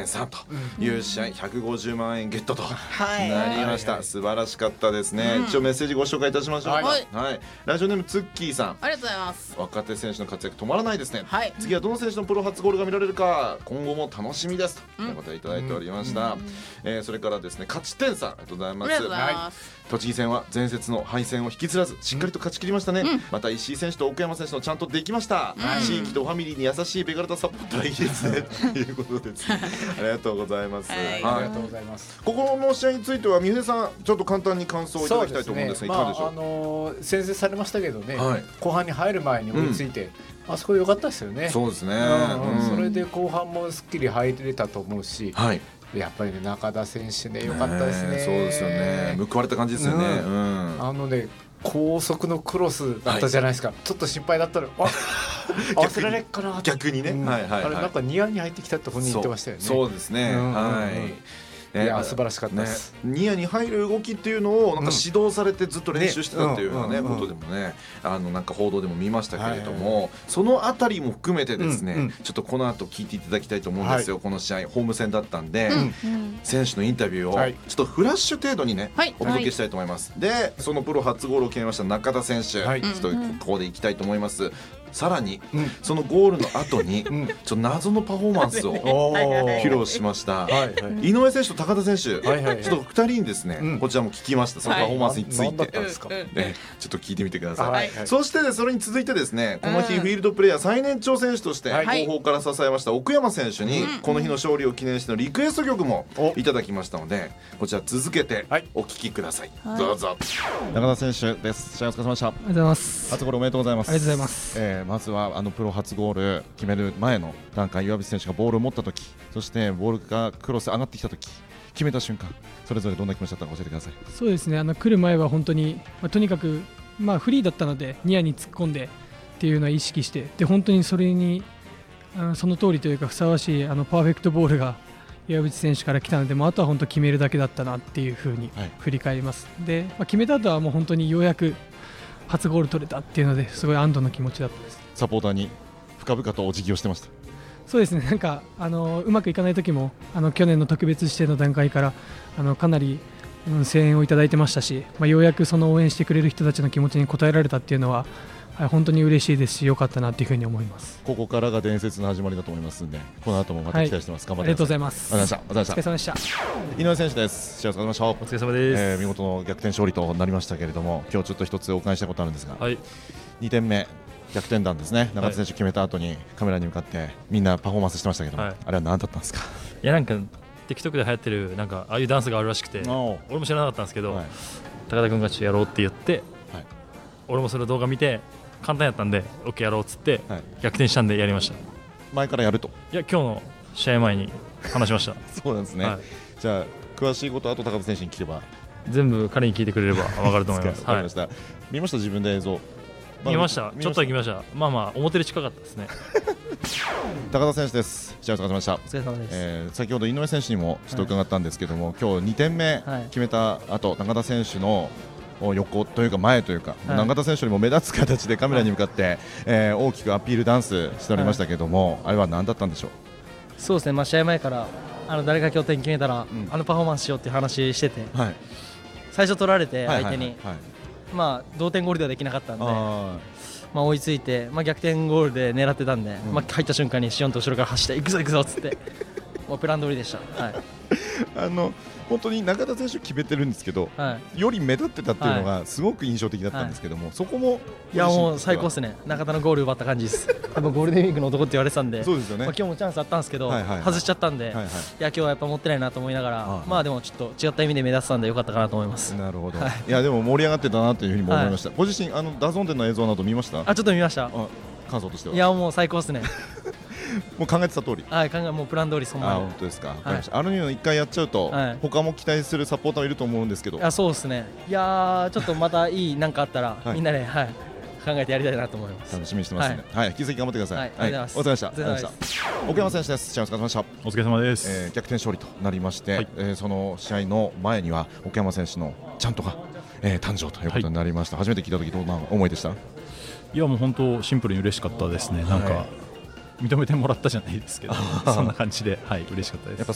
1.3 という試合、150万円ゲットとはいなりました。素晴らしかったですね。一応メッセージご紹介いたしましょうか。 はい、 ラジオネームツッキーさん、 ありがとうございます。 若手選手の活躍止まらないですね。 はい、 次はどの選手のプロ初ゴールが見られるか今後も楽しみですということでいただいておりました。それからですね、勝ち点さん、ありがとうございます。 ありがとうございます。 栃木戦は前節の敗戦を引きずらずしっかりと勝ち切りましたね。また石井選手と奥山選手のちゃんとできました。地域とファミリーに優しいベガルタサポーターいいですねということです。ありがとうございます。 ありがとうございます。 ここの試合については三船さん、ちょっと簡単に感想をいただきたいと思うんですが、いかがでしょう。 先制されましたけどね、後半に入る前に追いついて、あそこで良かったですよね。 そうですね。 それで後半もすっきり入れたと思うし、やっぱりね、中田選手ね、良かったですね。 そうですよね。報われた感じですよね。 高速のクロスだったじゃないですか。ちょっと心配だったの。忘れられっかな。 逆にね。 あれなんかニアに入ってきたって本人言ってましたよね。 そうですね。 いや素晴らしかったです。 ニアに入る動きっていうのをなんか指導されてずっと練習してたっていうようなことでもね、なんか報道でも見ましたけれども、そのあたりも含めてですね、ちょっとこの後聞いていただきたいと思うんですよ。この試合ホーム戦だったんで、選手のインタビューをちょっとフラッシュ程度にねお届けしたいと思います。で、そのプロ初ゴールを決めました中田選手、ちょっとここでいきたいと思います。さらにそのゴールの後にちょっと謎のパフォーマンスを披露しました井上選手と高田選手、ちょっと2人にですね、こちらも聞きましそのパフォーマンスについてちょっと聞いてみてください。そしてそれに続いてですね、この日フィールドプレーヤー最年長選手として後方から支えました奥山選手にこの日の勝利を記念してのリクエスト曲もいただきましたので、こちら続けてお聴きください。どうぞ。 中田選手です。試合お疲れ様でした。 ありがとうございます。 初ゴールおめでとうございます。 ありがとうございます。 まずはプロ初ゴール決める前の段階、岩渕選手がボールを持った時、そしてボールがクロス上がってきた時、決めた瞬間、それぞれどんな気持ちだったか教えてください。 そうですね、来る前は本当に、とにかく、フリーだったのでニアに突っ込んでっていうのは意識して、で本当にそれにその通りというかふさわしいパーフェクトボールが岩渕選手から来たので、あとは本当決めるだけだったなっていうふうに振り返ります。で、決めた後はもう本当にようやく初ゴール取れたっていうのですごい安堵の気持ちだったです。 サポーターに深々とお辞儀をしてました。 そうですね、なんかうまくいかない時も去年の特別指定の段階からかなり声援をいただいてましたし、ようやくその応援してくれる人たちの気持ちに応えられたっていうのは、本当に嬉しいですし良かったなというふうに思います。 ここからが伝説の始まりだと思いますので、この後もまた期待してます。頑張ってください。 ありがとうございます。 お疲れ様でした。 井上選手です。試合お疲れ様でした。 お疲れ様です。 見事の逆転勝利となりましたけれども、今日ちょっと一つお伺いしたことあるんですが、2点目逆転弾ですね。中田選手決めた後にカメラに向かってみんなパフォーマンスしてましたけども、あれは何だったんですか。 いや、なんか TikTok で流行ってるなんかああいうダンスがあるらしくて、俺も知らなかったんですけど、高田君がちょっとやろうって言って、俺もその動画見て簡単やったんで OK やろうっつって逆転したんでやりました。 前からやると。 いや、今日の試合前に話しました。 そうなんですね。じゃあ詳しいことはあと高田選手に聞けば、 全部彼に聞いてくれれば分かると思います。 わかりました。見ました、自分で映像見ました。ちょっと行きました。表で近かったですね。 高田選手です。試合お疲れ様でした。 お疲れ様です。先ほど井上選手にもちょっと伺ったんですけども、今日2点目決めた後、中田選手の横というか前というか、中田選手よりも目立つ形でカメラに向かって、大きくアピールダンスしておりましたけども、あれは何だったんでしょう。 そうですね、試合前から誰が今日点決めたら、パフォーマンスしようっていう話してて、最初取られて相手に同点ゴールではできなかったんで、追いついて、逆転ゴールで狙ってたんで、入った瞬間にシオンと後ろから走って行くぞ行くぞっつってもうプラン通りでした。 本当に中田選手決めてるんですけど、より目立ってたっていうのがすごく印象的だったんですけども、そこもいやもう最高ですね。中田のゴール奪った感じです。多分ゴールデンウィークの男って言われてたんで、 そうですよね。 今日もチャンスあったんですけど外しちゃったんで、いや今日はやっぱ持ってないなと思いながら、でもちょっと違った意味で目立ってたんでよかったかなと思います。 なるほど。いやでも盛り上がってたなというふうにも思いました。ご自身ダゾーンでの映像など見ました？ ちょっと見ました。 感想としては。 いやもう最高ですね。 もう考えてた通り。 もうプラン通りそのまま。 本当ですか。あのように一回やっちゃうと、他も期待するサポーターもいると思うんですけど。 そうですね。いやちょっとまたいいなんかあったらみんなで考えてやりたいなと思います。 楽しみにしてますね。引き続き頑張ってください。 ありがとうございます。 お疲れ様でした。奥山選手です。試合お疲れ様でした。 お疲れ様です。 逆転勝利となりまして、その試合の前には奥山選手のちゃんとが誕生ということになりました。初めて聞いた時どんな思いでした？ いやもう本当シンプルに嬉しかったですね。なんか認めてもらったじゃないですけど、そんな感じで嬉しかったです。